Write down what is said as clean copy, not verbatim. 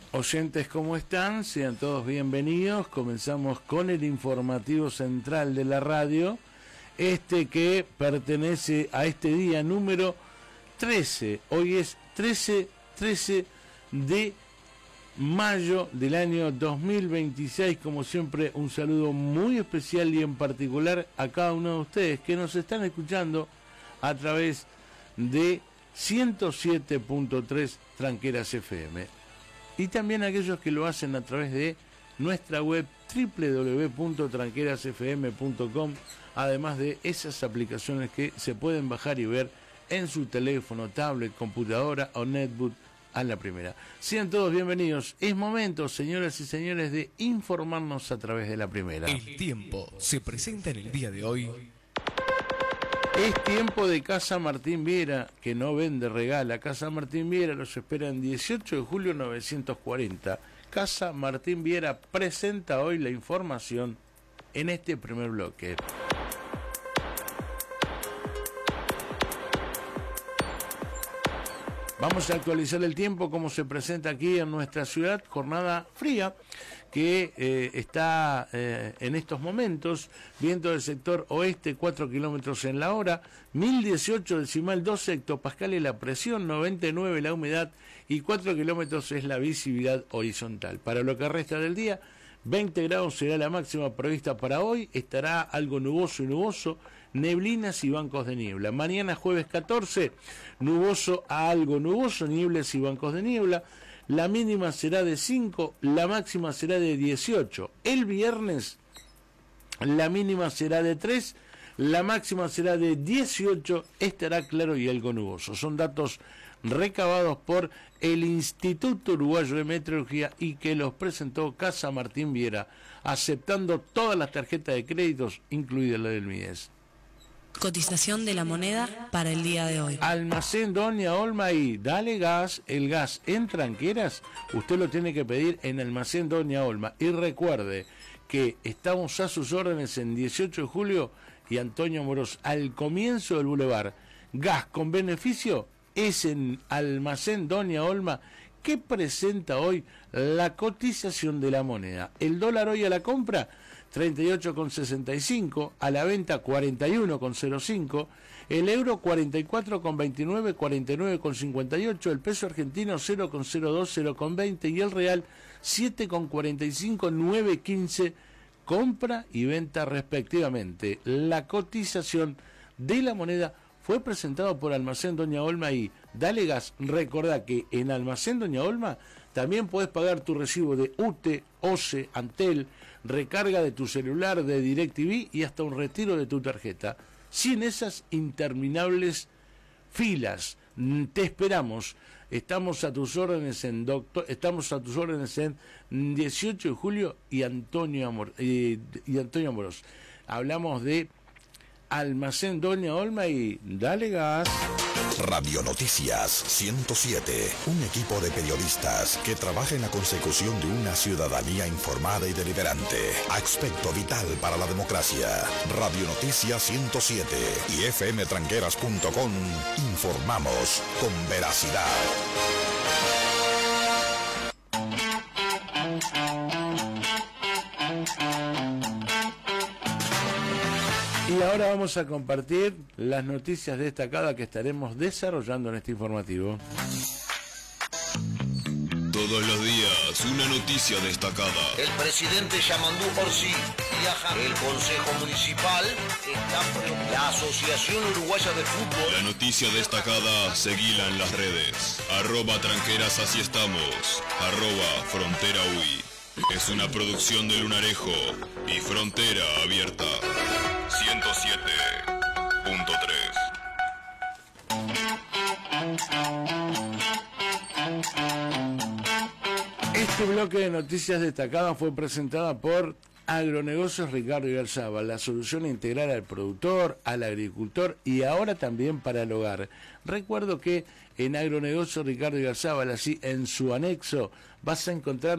Oyentes, ¿cómo están? Sean todos bienvenidos. Comenzamos con el informativo central de la radio, que pertenece a este día número 13. Hoy es 13 de mayo del año 2026. Como siempre, un saludo muy especial y en particular a cada uno de ustedes que nos están escuchando a través de 107.3 Tranqueras FM. Y también aquellos que lo hacen a través de nuestra web www.tranquerasfm.com, además de esas aplicaciones que se pueden bajar y ver en su teléfono, tablet, computadora o netbook a la primera. Sean todos bienvenidos. Es momento, señoras y señores, de informarnos a través de la primera. El tiempo se presenta en el día de hoy. Es tiempo de Casa Martín Viera, que no vende, regala. Casa Martín Viera los espera en 18 de julio 940. Casa Martín Viera presenta hoy la información en este primer bloque. Vamos a actualizar el tiempo como se presenta aquí en nuestra ciudad. Jornada fría que está en estos momentos. Viento del sector oeste, 4 kilómetros en la hora. 1018 decimal 12 hectopascales la presión, 99 la humedad y 4 kilómetros es la visibilidad horizontal. Para lo que resta del día, 20 grados será la máxima prevista para hoy. Estará algo nuboso y nuboso, neblinas y bancos de niebla. Mañana jueves 14, nuboso a algo nuboso, nieblas y bancos de niebla. La mínima será de 5, la máxima será de 18. El viernes la mínima será de 3, la máxima será de 18, estará claro y algo nuboso. Son datos recabados por el Instituto Uruguayo de Meteorología y que los presentó Casa Martín Viera, aceptando todas las tarjetas de créditos, incluida la del MIDES. Cotización de la moneda para el día de hoy. Almacén Doña Olma y dale gas. El gas en Tranqueras usted lo tiene que pedir en Almacén Doña Olma. Y recuerde que estamos a sus órdenes en 18 de julio y Antonio Moros, al comienzo del bulevar. Gas con beneficio es en Almacén Doña Olma, que presenta hoy la cotización de la moneda. El dólar hoy a la compra 38,65, a la venta 41,05, el euro 44,29, 49,58, el peso argentino 0,02, 0,20 y el real 7,45, 9,15, compra y venta respectivamente. La cotización de la moneda fue presentado por Almacén Doña Olma y dale gas. Recordá que en Almacén Doña Olma también podés pagar tu recibo de UTE, OCE, Antel, recarga de tu celular, de DirecTV y hasta un retiro de tu tarjeta, sin esas interminables filas. Te esperamos. Estamos a tus órdenes en 18 de julio y Antonio Moros. Hablamos de Almacén Doña Olma y dale gas. Radio Noticias 107, un equipo de periodistas que trabaja en la consecución de una ciudadanía informada y deliberante, aspecto vital para la democracia. Radio Noticias 107 y fmtranqueras.com, informamos con veracidad. Y ahora vamos a compartir las noticias destacadas que estaremos desarrollando en este informativo. Todos los días, una noticia destacada. El presidente Yamandú Orsi viaja. El Consejo Municipal está preocupado. La Asociación Uruguaya de Fútbol. La noticia destacada, seguila en las redes. @tranqueras, así estamos. @frontera UI. Es una producción de Lunarejo y Frontera Abierta. 107.3. Este bloque de noticias destacadas fue presentada por Agronegocios Ricardo Igarzábal, la solución integral al productor, al agricultor y ahora también para el hogar. Recuerdo que en Agronegocios Ricardo Igarzábal, así en su anexo, vas a encontrar